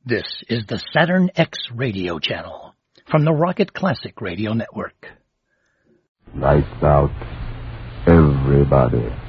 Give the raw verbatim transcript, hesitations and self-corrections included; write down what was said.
This is the Saturn X radio channel from the Rocket Classic Radio Network. Lights out, everybody.